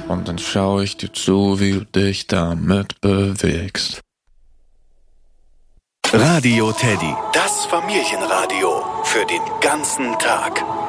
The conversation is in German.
und dann schaue ich dir zu, wie du dich damit bewegst. Radio Teddy, das Familienradio für den ganzen Tag.